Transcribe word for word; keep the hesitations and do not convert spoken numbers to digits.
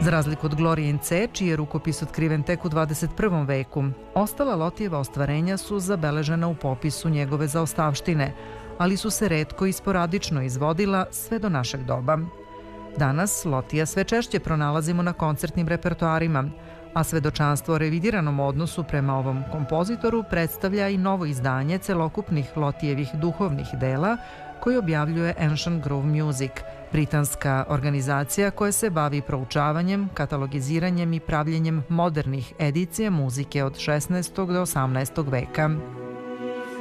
Za razliku od Glorien C, čiji je rukopis otkriven tek u dvadeset prvom veku, ostala Lotijeva ostvarenja su zabeležena u popisu njegove zaostavštine, ali su se retko i sporadično izvodila sve do našeg doba. Danas Lotija sve češće pronalazimo na koncertnim repertoarima, a svedočanstvo o revidiranom odnosu prema ovom kompozitoru predstavlja i novo izdanje celokupnih Lotijevih duhovnih dela koji objavljuje Ancient Groove Music, britanska organizacija koja se bavi proučavanjem, katalogiziranjem i pravljenjem modernih edicija muzike od šesnaestog do osamnaestog veka.